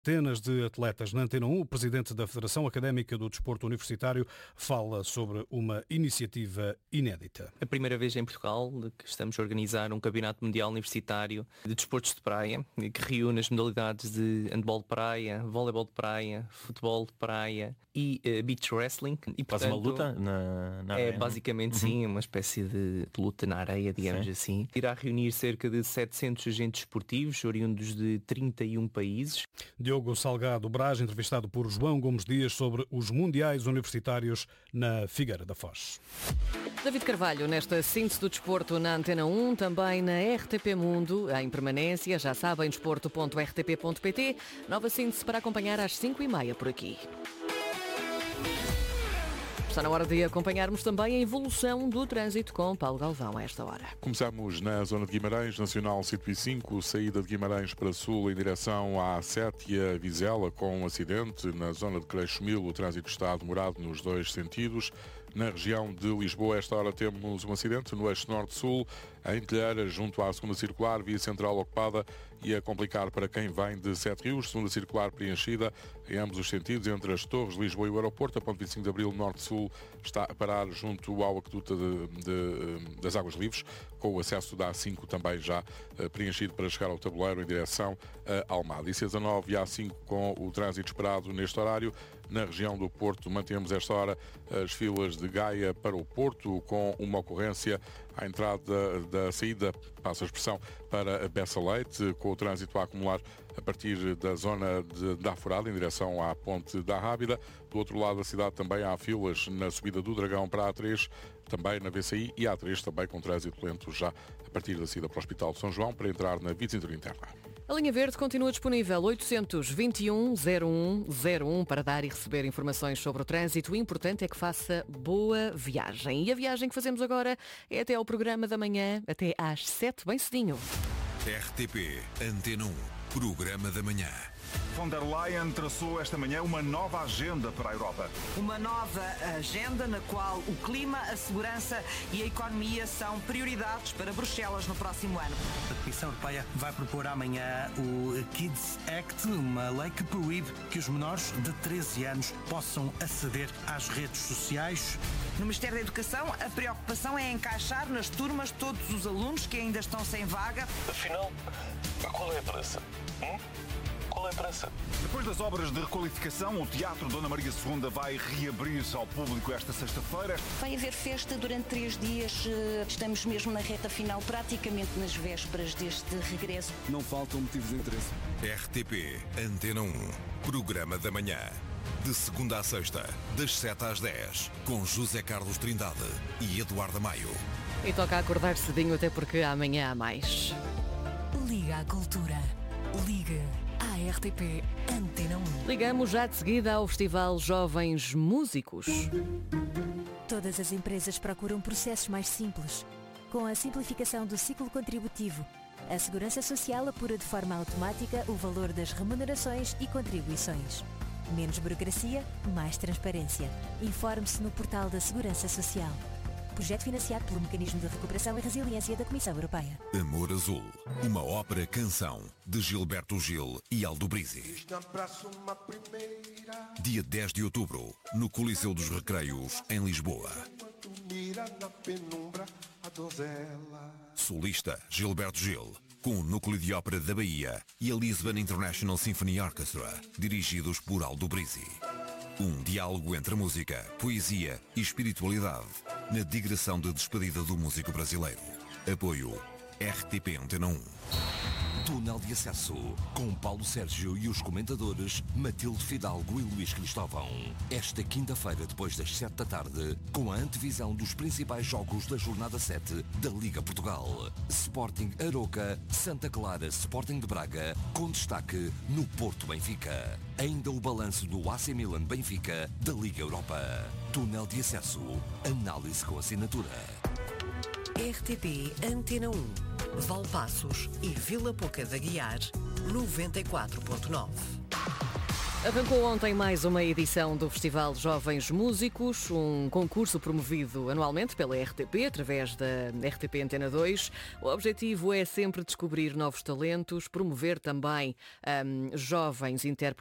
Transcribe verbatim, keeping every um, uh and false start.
Centenas de atletas na Antena um. O presidente da Federação Académica do Desporto Universitário fala sobre uma iniciativa inédita. A primeira vez em Portugal que estamos a organizar um campeonato mundial universitário de desportos de praia, que reúne as modalidades de handball de praia, voleibol de praia, futebol de praia e uh, beach wrestling. E, Faz uma luta na, na É areia, basicamente uhum. sim, uma espécie de luta na areia, digamos sim. assim. Irá reunir cerca de setecentos agentes esportivos, oriundos de trinta e um países. Diogo Salgado Braz, entrevistado por João Gomes Dias sobre os mundiais universitários na Figueira da Foz. David Carvalho, nesta síntese do desporto na Antena um, também na R T P Mundo, em permanência, já sabem, desporto ponto r t p ponto p t. Nova síntese para acompanhar às cinco e meia por aqui. Está na hora de acompanharmos também a evolução do trânsito com Paulo Galvão a esta hora. Começamos na zona de Guimarães, Nacional cento e cinco, saída de Guimarães para Sul em direção à A sete e a Vizela com um acidente. Na zona de Creixo-Mil o trânsito está demorado nos dois sentidos. Na região de Lisboa, a esta hora temos um acidente no eixo norte-sul, em Telheiras, junto à segunda circular, via central ocupada e a complicar para quem vem de Sete Rios. Segunda circular preenchida em ambos os sentidos, entre as Torres de Lisboa e o aeroporto. A ponto vinte e cinco de Abril, norte-sul, está a parar junto ao aqueduto de, de, das Águas Livres, com o acesso da A cinco também já uh, preenchido para chegar ao tabuleiro em direção a Almada. E C dezanove e A cinco com o trânsito esperado neste horário. Na região do Porto, mantemos esta hora as filas de Gaia para o Porto, com uma ocorrência à entrada da saída, passa a expressão, para Bessa Leite, com o trânsito a acumular a partir da zona de, da Aforada, em direção à Ponte da Rábida. Do outro lado da cidade também há filas na subida do Dragão para a A três, também na V C I, e a A três também com trânsito lento já a partir da saída para o Hospital de São João, para entrar na via de cintura interna. A linha verde continua disponível oitocentos e vinte e um zero um zero um para dar e receber informações sobre o trânsito. O importante é que faça boa viagem. E a viagem que fazemos agora é até ao programa da manhã, até às sete, bem cedinho. R T P Antena um, programa da manhã. Von der Leyen traçou esta manhã uma nova agenda para a Europa. Uma nova agenda na qual o clima, a segurança e a economia são prioridades para Bruxelas no próximo ano. A Comissão Europeia vai propor amanhã o Kids Act, uma lei que proíbe que os menores de treze anos possam aceder às redes sociais. No Ministério da Educação, a preocupação é encaixar nas turmas todos os alunos que ainda estão sem vaga. Afinal, qual é a pressa? Hum? Qual é a pressa? Depois das obras de requalificação, o Teatro Dona Maria segunda vai reabrir-se ao público esta sexta-feira. Vai haver festa durante três dias. Estamos mesmo na reta final, praticamente nas vésperas deste regresso. Não faltam motivos de interesse. R T P Antena um, programa da manhã. De segunda à sexta, das sete às dez, com José Carlos Trindade e Eduardo Maio. E toca acordar cedinho, até porque amanhã há mais. Liga à cultura. Liga à R T P Antena um. Ligamos já de seguida ao Festival Jovens Músicos. Todas as empresas procuram processos mais simples. Com a simplificação do ciclo contributivo, a Segurança Social apura de forma automática o valor das remunerações e contribuições. Menos burocracia, mais transparência. Informe-se no portal da Segurança Social. Projeto financiado pelo Mecanismo de Recuperação e Resiliência da Comissão Europeia. Amor Azul, uma ópera-canção de Gilberto Gil e Aldo Brizzi. Dia dez de outubro, no Coliseu dos Recreios, em Lisboa. Solista Gilberto Gil, com o Núcleo de Ópera da Bahia e a Lisbon International Symphony Orchestra, dirigidos por Aldo Brizzi. Um diálogo entre música, poesia e espiritualidade, na digressão de despedida do músico brasileiro. Apoio R T P Antena um. Túnel de acesso, com Paulo Sérgio e os comentadores Matilde Fidalgo e Luís Cristóvão. Esta quinta-feira, depois das sete da tarde, com a antevisão dos principais jogos da jornada sete da Liga Portugal. Sporting Aroca, Santa Clara, Sporting de Braga, com destaque no Porto Benfica. Ainda o balanço do A C Milan Benfica da Liga Europa. Túnel de acesso, análise com assinatura. R T P Antena um. Valpaços e Vila Pouca da Guiar, noventa e quatro ponto nove. Arrancou ontem mais uma edição do Festival Jovens Músicos, um concurso promovido anualmente pela R T P, através da R T P Antena dois. O objetivo é sempre descobrir novos talentos, promover também um, jovens intérpretes